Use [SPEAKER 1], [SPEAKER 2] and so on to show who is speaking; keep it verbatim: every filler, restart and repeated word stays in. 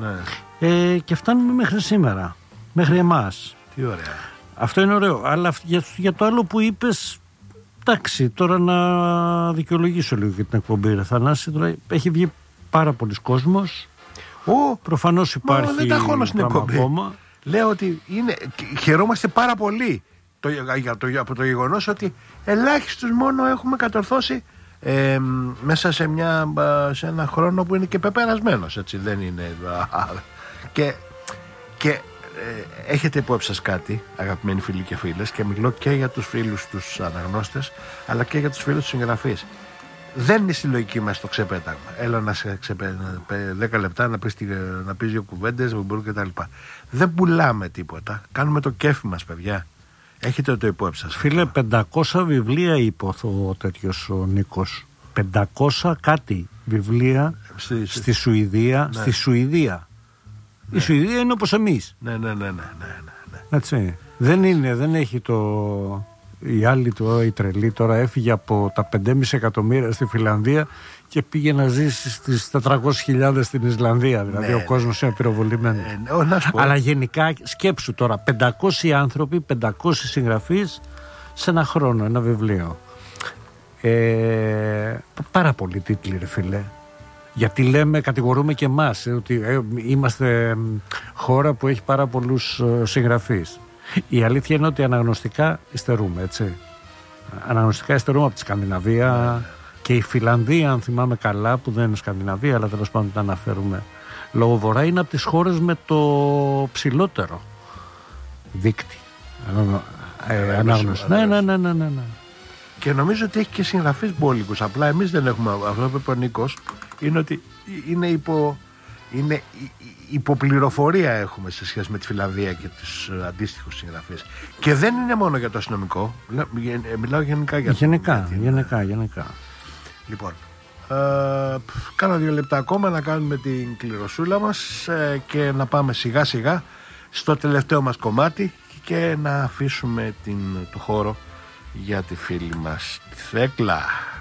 [SPEAKER 1] Ναι.
[SPEAKER 2] Ε, και φτάνουμε μέχρι σήμερα. Μέχρι εμάς.
[SPEAKER 1] Τι ωραία.
[SPEAKER 2] Αυτό είναι ωραίο. Αλλά για, για το άλλο που είπες, εντάξει, τώρα να δικαιολογήσω λίγο για την εκπομπή, ρε Θανάση. Τώρα έχει βγει πάρα πολλοί κόσμος.
[SPEAKER 1] Ω,
[SPEAKER 2] προφανώς υπάρχει.
[SPEAKER 1] Μα, δεν τα χώνω στην εκπομπή.
[SPEAKER 2] Ακόμα.
[SPEAKER 1] Λέω ότι είναι, χαιρόμαστε πάρα πολύ το, για το, από το γεγονός ότι ελάχιστος μόνο έχουμε κατορθώσει ε, μέσα σε, μια, σε ένα χρόνο που είναι και πεπερασμένος, έτσι δεν είναι. Και, και ε, έχετε υπόψη σας κάτι, αγαπημένοι φίλοι και φίλες, και μιλώ και για τους φίλους τους αναγνώστες αλλά και για τους φίλους τους συγγραφείς. Δεν είναι στη λογική μας το ξεπέταγμα. Έλα να σε ξεπέταγμα δέκα λεπτά να πεις, να πεις δύο κουβέντες και τα λοιπά. Δεν πουλάμε τίποτα. Κάνουμε το κέφι μας, παιδιά. Έχετε το υπόψη σας.
[SPEAKER 2] Φίλε, πεντακόσια βιβλία είπε ο τέτοιος ο Νίκος. πεντακόσια κάτι βιβλία στη, στη Σουηδία. Ναι. Στη Σουηδία. Ναι. Η Σουηδία είναι όπως εμείς.
[SPEAKER 1] Ναι, ναι, ναι, ναι, ναι, ναι.
[SPEAKER 2] Έτσι. Δεν είναι, δεν έχει το... Η άλλη του, η τρελή, τώρα έφυγε από τα πέντε κόμμα πέντε εκατομμύρια στη Φιλανδία και πήγε να ζήσει στις τετρακόσιες χιλιάδες στην Ισλανδία. Δηλαδή ναι, ο κόσμος είναι πυροβολημένος.
[SPEAKER 1] Ναι, ναι,
[SPEAKER 2] αλλά γενικά σκέψου τώρα, πεντακόσιοι άνθρωποι, πεντακόσιοι συγγραφείς σε ένα χρόνο, ένα βιβλίο. Ε, πάρα πολλοί τίτλοι, ρε φίλε. Γιατί λέμε, κατηγορούμε και εμάς ε, ότι ε, είμαστε χώρα που έχει πάρα πολλούς ε, συγγραφείς. Η αλήθεια είναι ότι αναγνωστικά υστερούμε, έτσι. Αναγνωστικά υστερούμε από τη Σκανδιναβία yeah. και η Φιλανδία, αν θυμάμαι καλά, που δεν είναι Σκανδιναβία, αλλά τέλος πάντων τα αναφέρουμε λόγω βορρά, είναι από τις χώρες με το ψηλότερο δίκτυ ε, ανάγνωση. Ναι, ναι, ναι, ναι, ναι.
[SPEAKER 1] Και νομίζω ότι έχει και συγγραφείς μπόλικους. Απλά εμείς δεν έχουμε. Αυτό που είπε ο Νίκος είναι ότι είναι υπό. Είναι υποπληροφορία έχουμε σε σχέση με τη Φιλανδία και τους αντίστοιχους συγγραφείς. Και δεν είναι μόνο για το αστυνομικό. Μιλάω γενικά για
[SPEAKER 2] γενικά,
[SPEAKER 1] το...
[SPEAKER 2] γενικά, γενικά.
[SPEAKER 1] Λοιπόν, ε, κάνα δύο λεπτά ακόμα να κάνουμε την κληροσούλα μας ε, και να πάμε σιγά σιγά στο τελευταίο μας κομμάτι και να αφήσουμε την, το χώρο για τη φίλη μας τη Θέκλα.